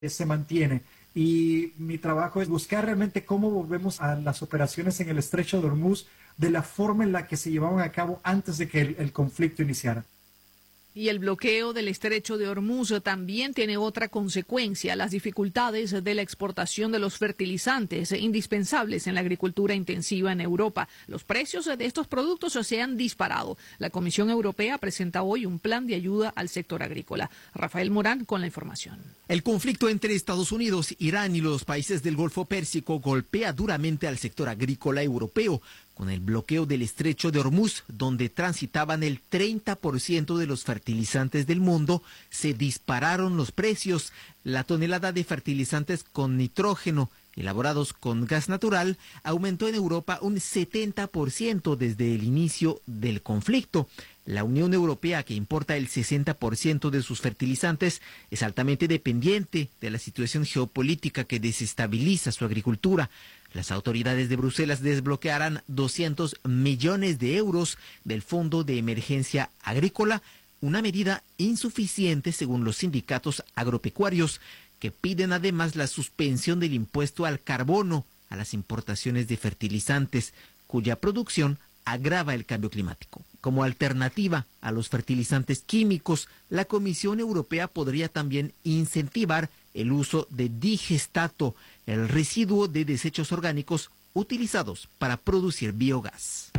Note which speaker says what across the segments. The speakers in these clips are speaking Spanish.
Speaker 1: se mantiene. Y mi trabajo es buscar realmente cómo volvemos a las operaciones en el Estrecho de Hormuz de la forma en la que se llevaban a cabo antes de que el conflicto iniciara.
Speaker 2: Y el bloqueo del estrecho de Hormuz también tiene otra consecuencia, las dificultades de la exportación de los fertilizantes indispensables en la agricultura intensiva en Europa. Los precios de estos productos se han disparado. La Comisión Europea presenta hoy un plan de ayuda al sector agrícola. Rafael Morán con la información.
Speaker 3: El conflicto entre Estados Unidos, Irán y los países del Golfo Pérsico golpea duramente al sector agrícola europeo, con el bloqueo del estrecho de Hormuz, donde transitaban el 30% de los fertilizantes del mundo. Se dispararon los precios. La tonelada de fertilizantes con nitrógeno elaborados con gas natural aumentó en Europa un 70% desde el inicio del conflicto. La Unión Europea, que importa el 60% de sus fertilizantes, es altamente dependiente de la situación geopolítica que desestabiliza su agricultura. Las autoridades de Bruselas desbloquearán 200 millones de euros del Fondo de Emergencia Agrícola, una medida insuficiente según los sindicatos agropecuarios, que piden además la suspensión del impuesto al carbono a las importaciones de fertilizantes, cuya producción agrava el cambio climático. Como alternativa a los fertilizantes químicos, la Comisión Europea podría también incentivar el uso de digestato, el residuo de desechos orgánicos utilizados para producir biogás.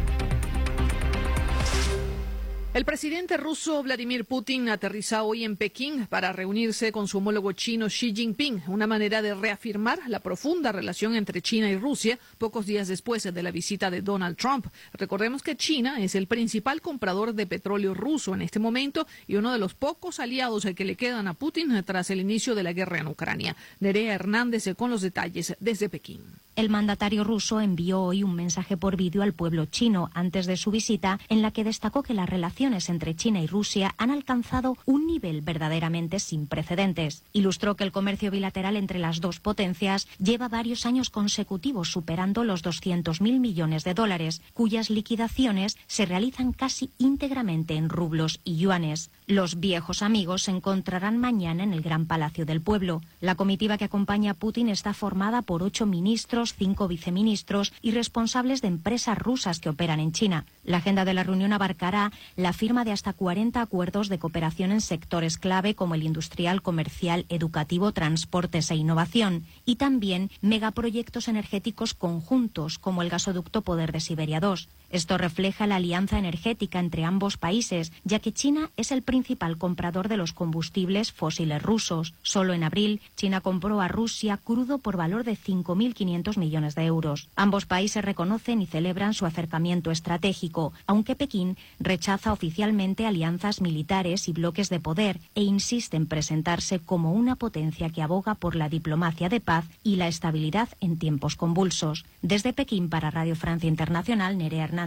Speaker 2: El presidente ruso Vladimir Putin aterriza hoy en Pekín para reunirse con su homólogo chino Xi Jinping, una manera de reafirmar la profunda relación entre China y Rusia pocos días después de la visita de Donald Trump. Recordemos que China es el principal comprador de petróleo ruso en este momento y uno de los pocos aliados que le quedan a Putin tras el inicio de la guerra en Ucrania. Nerea Hernández con los detalles desde Pekín.
Speaker 4: El mandatario ruso envió hoy un mensaje por vídeo al pueblo chino antes de su visita, en la que destacó que las relaciones entre China y Rusia han alcanzado un nivel verdaderamente sin precedentes. Ilustró que el comercio bilateral entre las dos potencias lleva varios años consecutivos superando los 200.000 millones de dólares, cuyas liquidaciones se realizan casi íntegramente en rublos y yuanes. Los viejos amigos se encontrarán mañana en el Gran Palacio del Pueblo. La comitiva que acompaña a Putin está formada por 8 ministros, 5 viceministros y responsables de empresas rusas que operan en China. La agenda de la reunión abarcará la firma de hasta 40 acuerdos de cooperación en sectores clave como el industrial, comercial, educativo, transportes e innovación, y también megaproyectos energéticos conjuntos como el gasoducto Poder de Siberia 2. Esto refleja la alianza energética entre ambos países, ya que China es el principal comprador de los combustibles fósiles rusos. Solo en abril, China compró a Rusia crudo por valor de 5.500 millones de euros. Ambos países reconocen y celebran su acercamiento estratégico, aunque Pekín rechaza oficialmente alianzas militares y bloques de poder e insiste en presentarse como una potencia que aboga por la diplomacia de paz y la estabilidad en tiempos convulsos. Desde Pekín para Radio Francia Internacional, Nerea Hernández.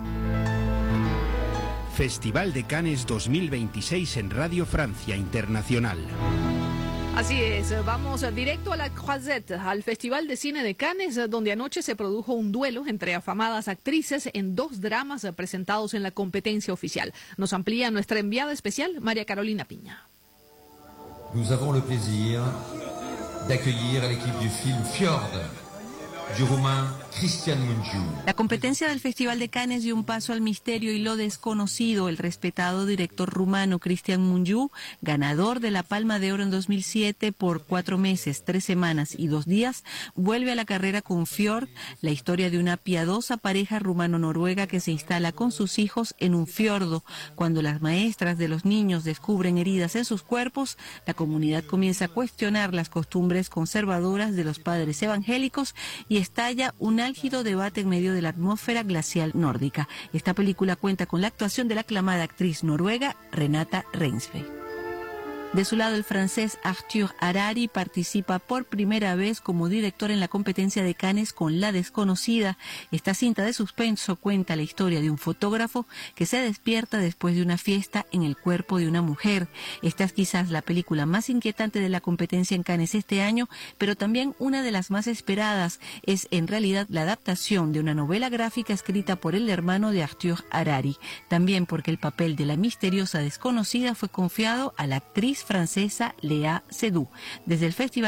Speaker 5: Festival de Cannes 2026 en Radio Francia Internacional.
Speaker 2: Así es, vamos directo a la Croisette, al Festival de Cine de Cannes, donde anoche se produjo un duelo entre afamadas actrices en 2 dramas presentados en la competencia oficial. Nos amplía nuestra enviada especial, María Carolina Piña.
Speaker 6: Nous avons le plaisir d'accueillir l'équipe du film Fjord, du roumain Cristian Mungiu.
Speaker 7: La competencia del Festival de Cannes dio un paso al misterio y lo desconocido. El respetado director rumano Cristian Mungiu, ganador de la Palma de Oro en 2007 por 4 meses, 3 semanas y 2 días, vuelve a la carrera con Fjord, la historia de una piadosa pareja rumano-noruega que se instala con sus hijos en un fiordo. Cuando las maestras de los niños descubren heridas en sus cuerpos, la comunidad comienza a cuestionar las costumbres conservadoras de los padres evangélicos y estalla un álgido debate en medio de la atmósfera glacial nórdica. Esta película cuenta con la actuación de la aclamada actriz noruega Renata Reinsve. De su lado, el francés Arthur Harari participa por primera vez como director en la competencia de Cannes con La desconocida. Esta cinta de suspenso cuenta la historia de un fotógrafo que se despierta después de una fiesta en el cuerpo de una mujer. Esta es quizás la película más inquietante de la competencia en Cannes este año, pero también una de las más esperadas. Es en realidad la adaptación de una novela gráfica escrita por el hermano de Arthur Harari. También porque el papel de la misteriosa desconocida fue confiado a la actriz actriz francesa Léa Seydoux. Desde el festival